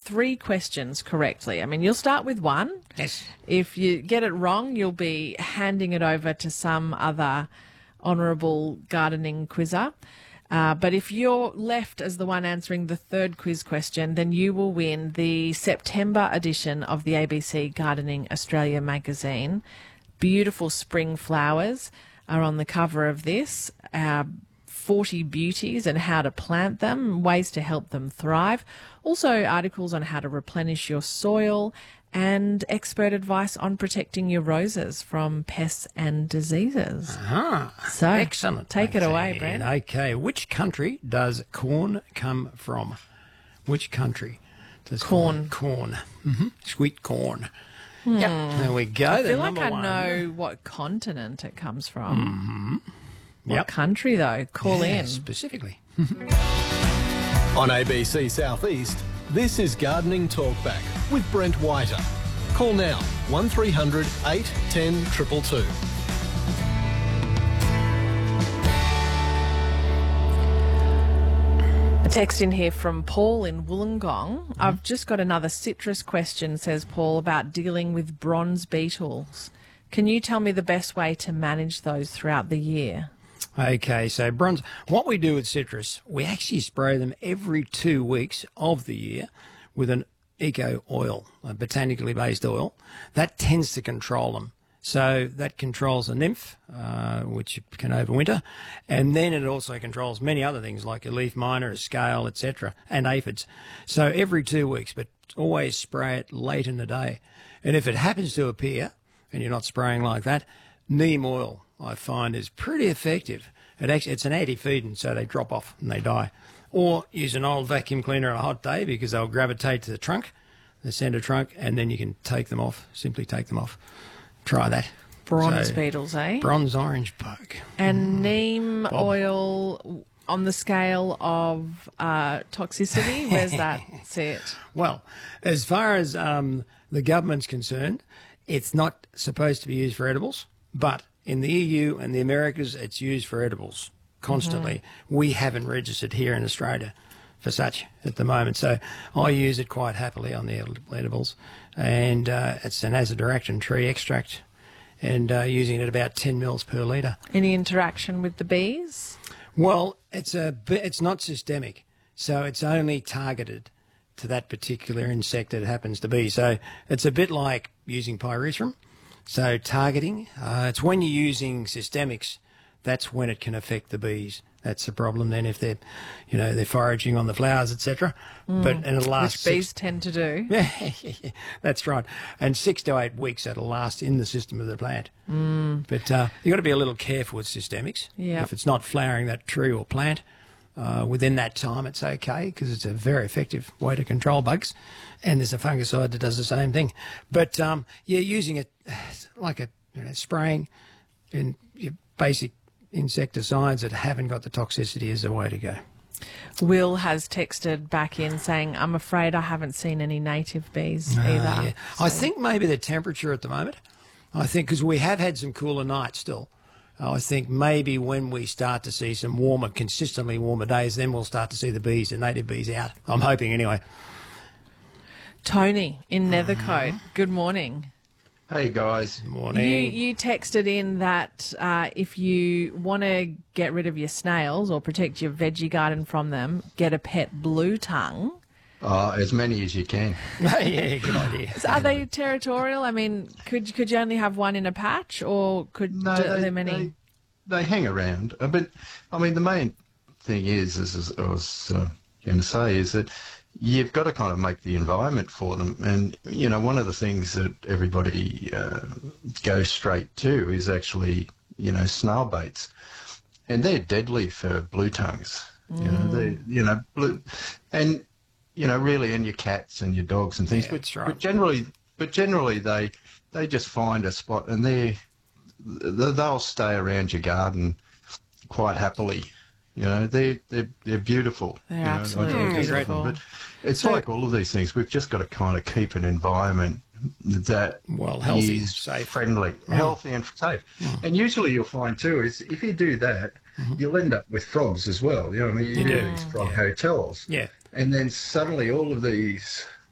3 questions correctly. I mean, you'll start with 1. Yes. If you get it wrong, you'll be handing it over to some other honourable gardening quizzer. But if you're left as the one answering the 3rd quiz question, then you will win the September edition of the ABC Gardening Australia magazine. Beautiful spring flowers are on the cover of this. 40 beauties and how to plant them, ways to help them thrive. Also articles on how to replenish your soil and expert advice on protecting your roses from pests and diseases. So, Excellent. Take it away, Brent. Okay, which country does corn come from? Which country does Corn. Corn. Sweet corn. Yep, there we go. I feel like I know what continent it comes from. What country, though? Call in. Specifically. On ABC Southeast, this is Gardening Talkback with Brent Whiter. Call now 1300 810 222. A text in here from Paul in Wollongong. I've just got another citrus question, says Paul, about dealing with bronze beetles. Can you tell me the best way to manage those throughout the year? Okay, so bronze. What we do with citrus, we actually spray them every 2 weeks of the year with an eco oil, a botanically based oil. That tends to control them. So that controls the nymph, which can overwinter, and then it also controls many other things like a leaf miner, a scale, etc., and aphids. So every 2 weeks, but always spray it late in the day. And if it happens to appear, and you're not spraying like that, neem oil, I find, is pretty effective. It's an anti-feeding, so they drop off and they die. Or use an old vacuum cleaner on a hot day because they'll gravitate to the trunk, the centre trunk, and then you can take them off, simply take them off. Try that. Bronze beetles, eh? Bronze orange bug. And neem oil on the scale of toxicity, where's that sit? Well, as far as the government's concerned, it's not supposed to be used for edibles, but in the EU and the Americas, it's used for edibles constantly. We haven't registered here in Australia for such at the moment, so I use it quite happily on the edibles. And it's an azadirachtin tree extract, and using it about 10 mils per litre. Any interaction with the bees? Well, it's not systemic, so it's only targeted to that particular insect that it happens to be. So it's a bit like using pyrethrum. So targeting, it's when you're using systemics, that's when it can affect the bees. That's the problem then if they're, they're foraging on the flowers, etc. But and it'll last. Which bees tend to do. Yeah, that's right. And 6 to 8 weeks it'll last in the system of the plant. But you've got to be a little careful with systemics. Yep. If it's not flowering that tree or plant within that time, it's okay because it's a very effective way to control bugs. And there's a fungicide that does the same thing. But using it like spraying in your basic insecticides that haven't got the toxicity is the way to go. Will has texted back in saying, I'm afraid I haven't seen any native bees either. Yeah. So. I think maybe the temperature at the moment, because we have had some cooler nights still. I think maybe when we start to see some consistently warmer days, then we'll start to see the native bees out. I'm hoping anyway. Tony in Nethercote, good morning. Hey guys. Morning. You texted in that if you want to get rid of your snails or protect your veggie garden from them, get a pet blue tongue. As many as you can. Yeah, good idea. So are they territorial? I mean, could you only have one in a patch, or are there many? They hang around, but I mean the main thing is I was going to say, is that you've got to kind of make the environment for them. And, one of the things that everybody goes straight to is actually, snail baits. And they're deadly for blue tongues. Blue, and, really, and your cats and your dogs and things. Yeah, that's right. But generally they just find a spot and they'll stay around your garden quite happily. They're beautiful. They're absolutely beautiful. But it's like all of these things. We've just got to kind of keep an environment that healthy, is safe, friendly, healthy and safe. And usually you'll find too is if you do that, you'll end up with frogs as well. You do these frog hotels. Yeah. And then suddenly all of these